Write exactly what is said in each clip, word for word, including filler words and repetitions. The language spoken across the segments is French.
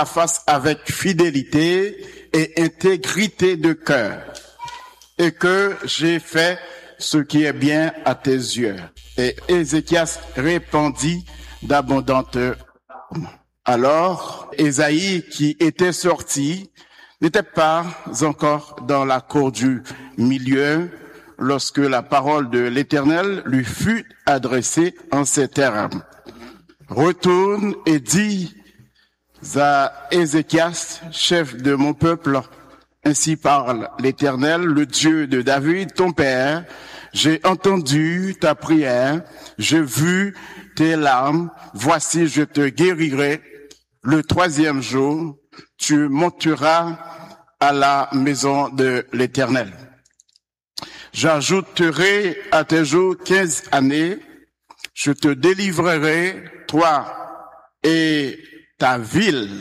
face avec fidélité et intégrité de cœur, et que j'ai fait ce qui est bien à tes yeux. Et Ézéchias répondit d'abondantes. Alors, Ésaïe, qui était sorti, n'était pas encore dans la cour du milieu lorsque la parole de l'Éternel lui fut adressée en ces termes. Retourne et dis à Ézéchias, chef de mon peuple, ainsi parle l'Éternel, le Dieu de David, ton père. J'ai entendu ta prière, j'ai vu tes larmes. Voici, je te guérirai. Le troisième jour, tu monteras à la maison de l'Éternel. J'ajouterai à tes jours quinze années. Je te délivrerai, toi et ta ville,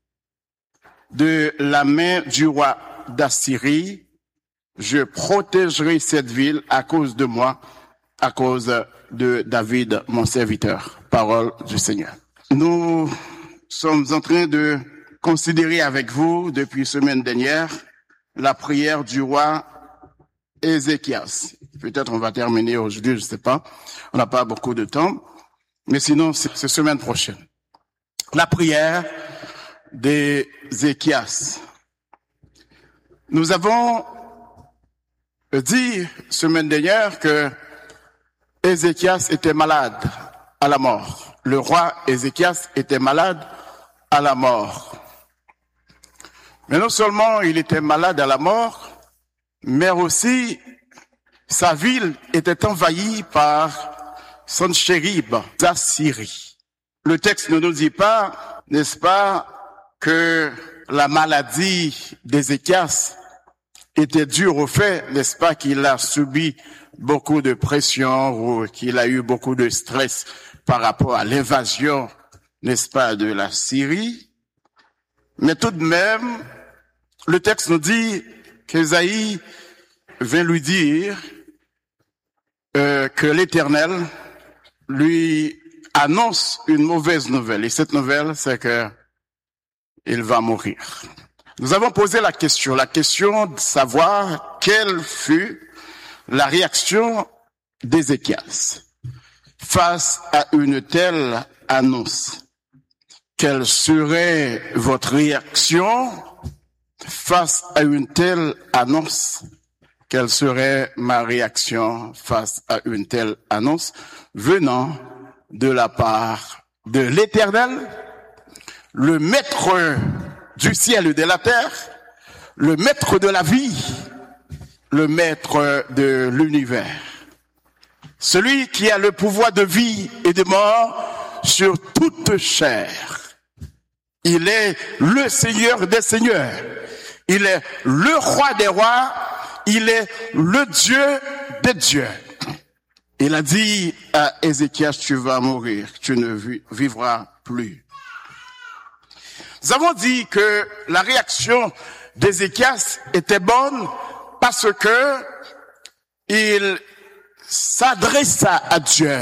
de la main du roi d'Assyrie. Je protégerai cette ville à cause de moi, à cause de David, mon serviteur. Parole du Seigneur. Nous sommes en train de considérer avec vous, depuis semaine dernière, la prière du roi Ézéchias. Peut-être on va terminer aujourd'hui, je ne sais pas. On n'a pas beaucoup de temps. Mais sinon, c'est, c'est semaine prochaine. La prière d'Ézéchias. Nous avons dit semaine dernière que Ézéchias était malade à la mort. Le roi Ézéchias était malade à la mort. Mais non seulement il était malade à la mort, mais aussi sa ville était envahie par Sanchérib d'Assyrie. Le texte ne nous dit pas, n'est-ce pas, que la maladie d'Ézéchias était due au fait, n'est-ce pas, qu'il a subi beaucoup de pression ou qu'il a eu beaucoup de stress par rapport à l'invasion, n'est-ce pas, de la Syrie. Mais tout de même, le texte nous dit qu'Ésaïe vint lui dire euh, que l'Éternel lui annonce une mauvaise nouvelle. Et cette nouvelle, c'est que il va mourir. Nous avons posé la question, la question de savoir quelle fut la réaction d'Ézéchias face à une telle annonce. Quelle serait votre réaction face à une telle annonce? Quelle serait ma réaction face à une telle annonce venant de la part de l'Éternel, le maître du ciel et de la terre, le maître de la vie, le maître de l'univers, celui qui a le pouvoir de vie et de mort sur toute chair. Il est le Seigneur des seigneurs, il est le roi des rois, il est le Dieu des dieux. Il a dit à Ézéchias, tu vas mourir, tu ne vivras plus. Nous avons dit que la réaction d'Ézéchias était bonne parce que il s'adressa à Dieu.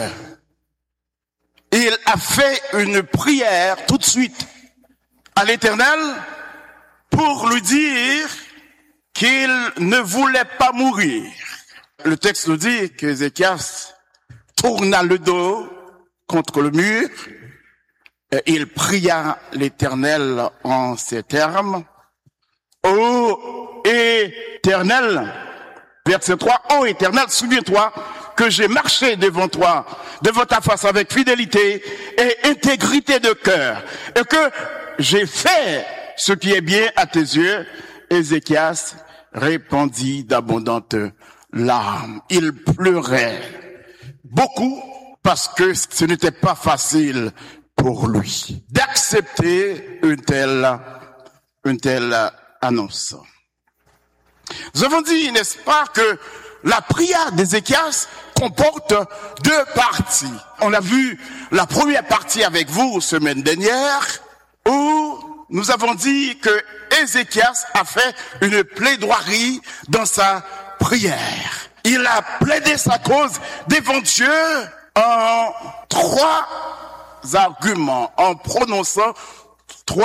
Il a fait une prière tout de suite à l'Éternel pour lui dire qu'il ne voulait pas mourir. Le texte nous dit qu'Ézéchias tourna le dos contre le mur. Et il pria l'Éternel en ces termes. Ô Éternel, verset trois, ô Éternel, souviens-toi que j'ai marché devant toi, devant ta face avec fidélité et intégrité de cœur, et que j'ai fait ce qui est bien à tes yeux. Ézéchias répondit d'abondantes larmes. Il pleurait beaucoup parce que ce n'était pas facile pour lui d'accepter une telle, une telle annonce. Nous avons dit, n'est-ce pas, que la prière d'Ézéchias comporte deux parties. On a vu la première partie avec vous semaine dernière, où nous avons dit que Ézéchias a fait une plaidoirie dans sa prière. Il a plaidé sa cause devant Dieu en trois arguments, en prononçant trois